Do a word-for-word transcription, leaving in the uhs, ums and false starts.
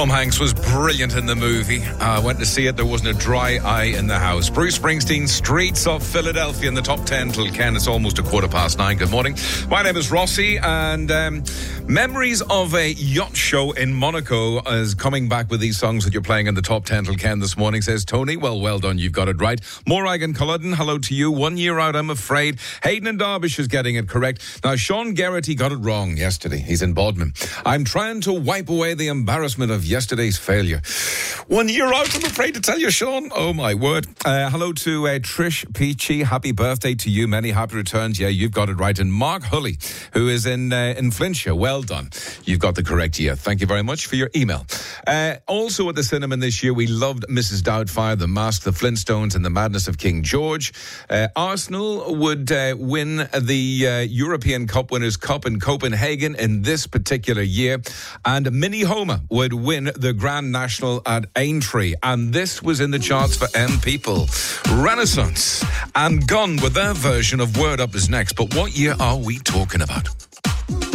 Tom Hanks was brilliant in the movie. I uh, went to see it. There wasn't a dry eye in the house. Bruce Springsteen, Streets of Philadelphia in the top ten till Ken. It's almost a quarter past nine. Good morning. My name is Rossi, and um, memories of a yacht show in Monaco is coming back with these songs that you're playing in the top ten till Ken this morning, says Tony. Well, well done. You've got it right. Morag and Culloden, hello to you. One year out, I'm afraid. Hayden and Derbyshire is getting it correct. Now, Sean Garrity got it wrong yesterday. He's in Bodmin. I'm trying to wipe away the embarrassment of yesterday's failure. One year out, I'm afraid to tell you, Sean. Oh, my word. Uh, hello to uh, Trish Peachy. Happy birthday to you. Many happy returns. Yeah, you've got it right. And Mark Hully, who is in uh, in Flintshire. Well done. You've got the correct year. Thank you very much for your email. Uh, also at the cinema this year, we loved Missus Doubtfire, The Mask, The Flintstones, and The Madness of King George. Uh, Arsenal would uh, win the uh, European Cup Winners' Cup in Copenhagen in this particular year. And Minnie Homa would win the Grand National at Aintree. And this was in the charts for M People. Renaissance and Gone with their version of Word Up is next. But what year are we talking about?